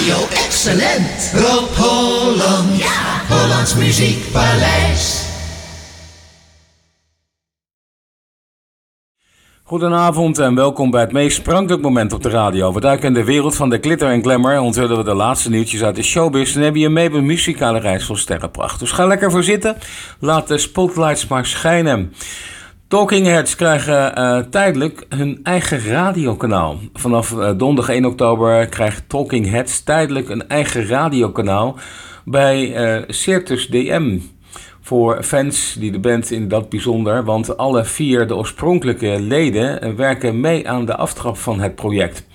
Radio Excellent. Rob Holland. Ja. Hollands Muziekpaleis. Goedenavond en welkom bij het meest sprankelijk moment op de radio. We duiken in de wereld van de glitter en glamour, onthullen we de laatste nieuwtjes uit de showbiz en hebben je mee op een muzikale reis vol sterrenpracht. Dus ga lekker voor zitten, laat de spotlights maar schijnen. Talking Heads krijgen tijdelijk hun eigen radiokanaal. Vanaf donderdag 1 oktober krijgt Talking Heads tijdelijk een eigen radiokanaal bij Sirius DM. Voor fans die de band in dat bijzonder, want alle 4 de oorspronkelijke leden werken mee aan de aftrap van het project.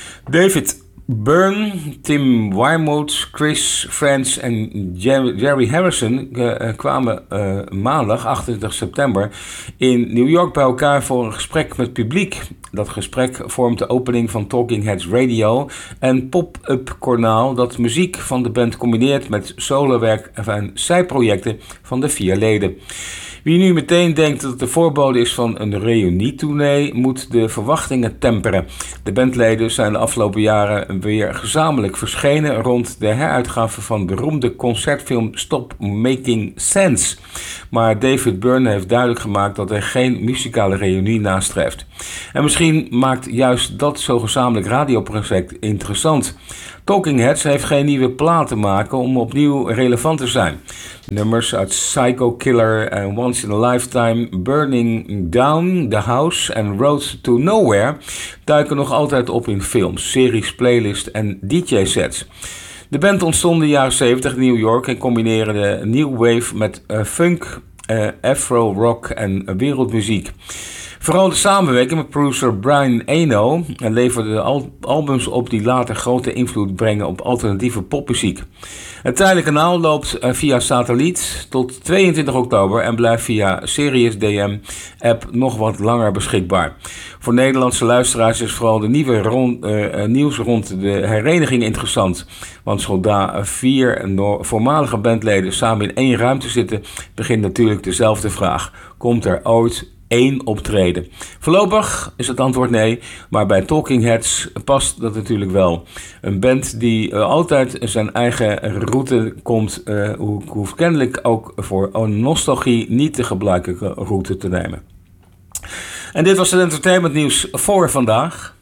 David Byrne, Tim Wymout, Chris Frantz en Jerry Harrison kwamen maandag 28 september in New York bij elkaar voor een gesprek met publiek. Dat gesprek vormt de opening van Talking Heads Radio en pop-up kanaal dat muziek van de band combineert met solowerk en zijprojecten van de 4 leden. Wie nu meteen denkt dat het de voorbode is van een reunietournee, moet de verwachtingen temperen. De bandleden zijn de afgelopen jaren weer gezamenlijk verschenen rond de heruitgave van de beroemde concertfilm Stop Making Sense. Maar David Byrne heeft duidelijk gemaakt dat hij geen muzikale reunie nastreeft. En misschien maakt juist dat zo gezamenlijk radioproject interessant. Talking Heads heeft geen nieuwe plaat te maken om opnieuw relevant te zijn. Nummers uit Psycho Killer en Once in a Lifetime, Burning Down, The House en Road to Nowhere duiken nog altijd op in films, series, playlists en DJ-sets. De band ontstond in de jaren 70 in New York en combineerde new wave met funk, afro, rock en wereldmuziek. Vooral de samenwerking met producer Brian Eno leverde albums op die later grote invloed brengen op alternatieve popmuziek. Het tijdelijke kanaal loopt via satelliet tot 22 oktober en blijft via Sirius DM app nog wat langer beschikbaar. Voor Nederlandse luisteraars is vooral de nieuws rond de hereniging interessant. Want zodra 4 voormalige bandleden samen in één ruimte zitten, begint natuurlijk dezelfde vraag. Komt er ooit 1 optreden? Voorlopig is het antwoord nee, maar bij Talking Heads past dat natuurlijk wel. Een band die altijd zijn eigen route komt, hoeft kennelijk ook voor nostalgie niet de gebruikelijke route te nemen. En dit was het entertainment nieuws voor vandaag.